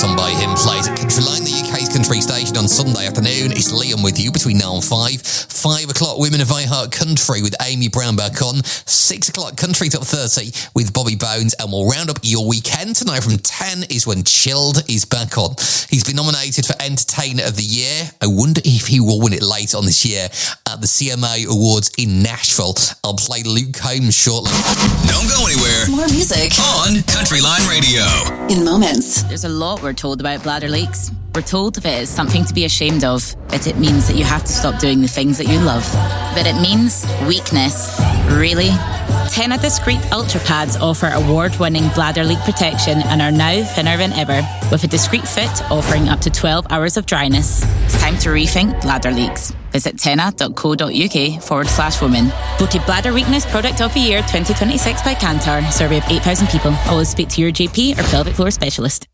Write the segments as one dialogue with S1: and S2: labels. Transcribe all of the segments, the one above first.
S1: song by him plays at Country Line, the UK's country station, on Sunday afternoon. It's Liam with you between now and 5. 5 o'clock, Women of iHeart Country with Amy Brown back on. 6 o'clock, Country Top 30 with Bobby Bones. And we'll round up your weekend tonight from 10 is when Chilled is back on. He's been nominated for Entertainer of the Year. I wonder if he will win it later on this year at the CMA Awards in Nashville. I'll play Luke Combs shortly.
S2: Don't go anywhere.
S3: More music
S2: On Country Line Radio.
S3: in moments.
S4: There's a lot we're told about bladder leaks. We're told that it's something to be ashamed of, that it means that you have to stop doing the things that you love. That it means weakness. Really? Tena Discreet Ultra Pads offer award-winning bladder leak protection and are now thinner than ever, with a discreet fit offering up to 12 hours of dryness. It's time to rethink bladder leaks. Visit tena.co.uk/women. Voted Bladder Weakness Product of the Year 2026 by Kantar. Survey of 8,000 people. Always speak to your GP or pelvic floor specialist.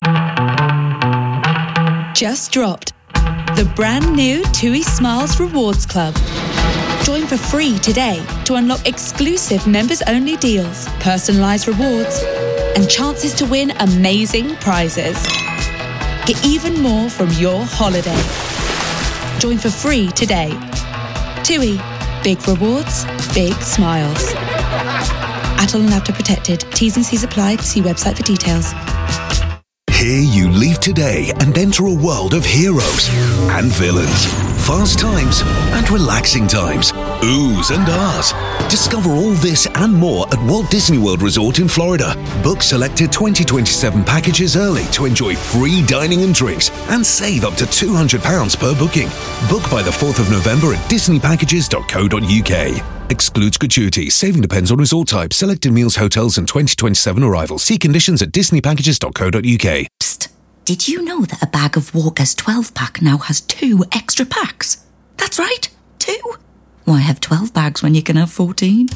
S5: Just dropped the brand new TUI Smiles Rewards Club. Join for free today to unlock exclusive members-only deals, personalised rewards, and chances to win amazing prizes. Get even more from your holiday. Join for free today. TUI. Big rewards, big smiles. Atoll and After Protected. T's and C's applied. See website for details.
S6: Here you leave today and enter a world of heroes and villains, fast times and relaxing times, oohs and ahs. Discover all this and more at Walt Disney World Resort in Florida. Book selected 2027 packages early to enjoy free dining and drinks and save up to £200 per booking. Book by the 4th of November at disneypackages.co.uk. Excludes gratuity. Saving depends on resort type, selected meals, hotels and 2027 arrivals. See conditions at disneypackages.co.uk.
S7: Psst. Did you know that a bag of Walker's 12-pack now has 2 extra packs? That's right, 2. Why have 12 bags when you can have 14?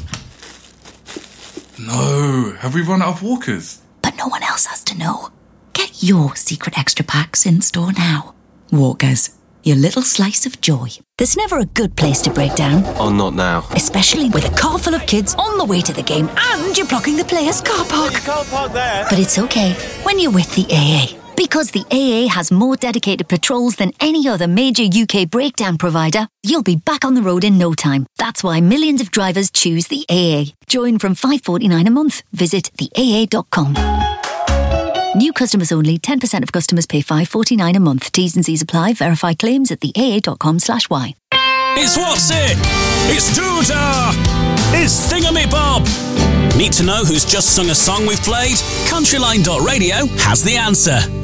S8: No, have we run out of Walkers?
S7: But no one else has to know. Get your secret extra packs in store now. Walkers, your little slice of joy. There's never a good place to break down.
S9: Oh, not now.
S7: Especially with a car full of kids on the way to the game and you're blocking the players' car park.
S9: You can't park there.
S7: But it's okay when you're with the AA. Because the AA has more dedicated patrols than any other major UK breakdown provider, you'll be back on the road in no time. That's why millions of drivers choose the AA. Join from $5.49 a month. Visit theaa.com. New customers only. 10% of customers pay $5.49 a month. T's and C's apply. Verify claims at theaa.com/y.
S10: It's What's It? It's Doodah! It's Thingamabob! Need to know who's just sung a song we've played? Countryline.radio has the answer.